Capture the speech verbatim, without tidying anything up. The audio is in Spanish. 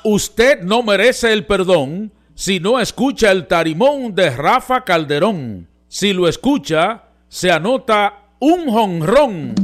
Usted no merece el perdón si no escucha el tarimón de Rafa Calderón. Si lo escucha, se anota un jonrón.